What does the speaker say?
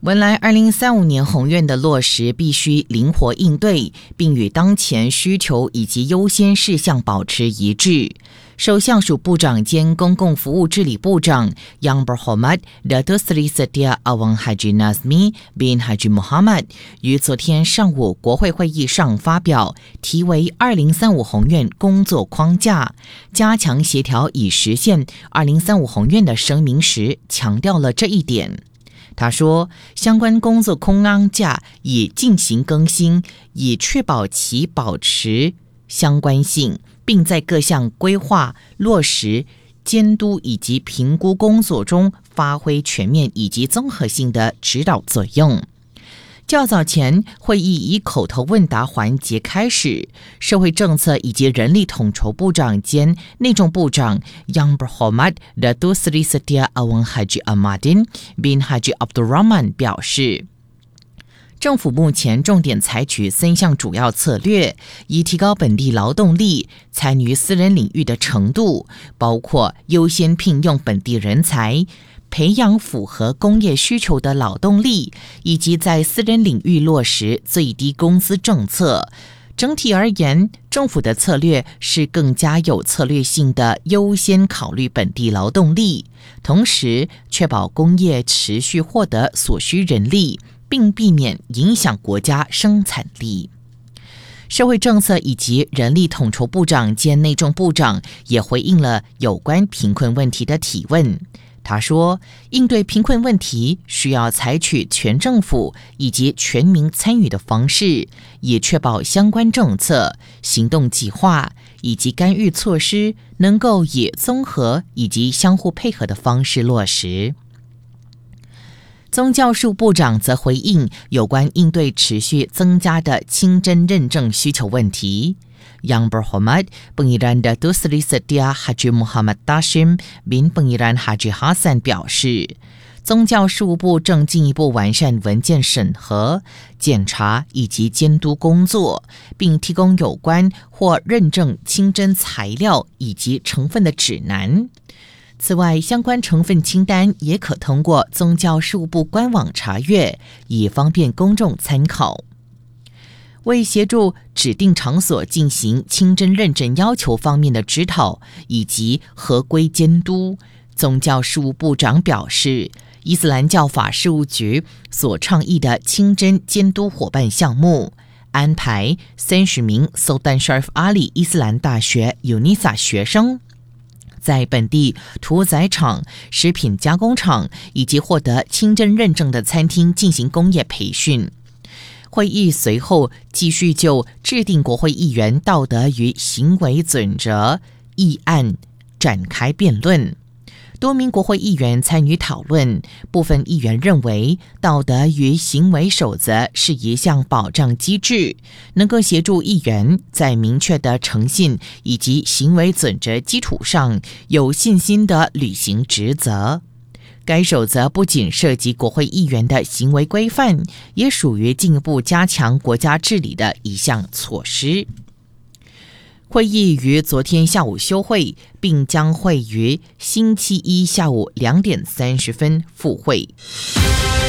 文莱2035年宏愿的落实必须灵活应对，并与当前需求以及优先事项保持一致。首相署部长兼公共服务治理部长 Yang Berhormat Datuk Seri Setia Awang Haji Nazmi bin Haji Muhammad 于昨天上午国会会议上发表题为2035宏愿工作框架，加强协调以实现2035宏愿的声明时强调了这一点。他说，相关工作框架已进行更新，以确保其保持相关性，并在各项规划、落实、监督以及评估工作中发挥全面以及综合性的指导作用。较早前，会议以口头问答环节开始，社会政策以及人力统筹部长兼内政部长 Yang Berhormat Datuk Seri Setia Awang Haji Ahmadin bin Haji Abdul Rahman 表示，政府目前重点采取3项主要策略，以提高本地劳动力参与私人领域的程度，包括优先聘用本地人才，培养符合工业需求的劳动力，以及在私人领域落实最低工资政策。整体而言，政府的策略是更加有策略性的优先考虑本地劳动力，同时确保工业持续获得所需人力，并避免影响国家生产力。社会政策以及人力统筹部长兼内政部长也回应了有关贫困问题的提问。他说，应对贫困问题需要采取全政府以及全民参与的方式，以确保相关政策、行动计划以及干预措施能够以综合以及相互配合的方式落实。宗教署部长则回应有关应对持续增加的清真认证需求问题。Yang Berhormat Pengiran Datuk Seri Setia Haji Muhammad Tashim bin Pengiran Haji Hassan 表示，宗教事务部正进一步完善文件审核、检查以及监督工作，并提供有关或认证清真材料以及成分的指南。此外，相关成分清单也可通过宗教事务部官网查阅，以方便公众参考。为协助指定场所进行清真认证要求方面的指导以及合规监督，宗教事务部长表示，伊斯兰教法事务局所倡议的清真监督伙伴项目，安排30名 Sultan Sharif Ali 伊斯兰大学 UNISA 学生在本地屠宰场、食品加工厂以及获得清真认证的餐厅进行工业培训。会议随后继续就制定国会议员道德与行为准则议案展开辩论。多名国会议员参与讨论，部分议员认为道德与行为守则是一项保障机制，能够协助议员在明确的诚信以及行为准则基础上有信心地履行职责。该守则不仅涉及国会议员的行为规范，也属于进一步加强国家治理的一项措施。会议于昨天下午休会，并将会于星期一下午2点30分复会。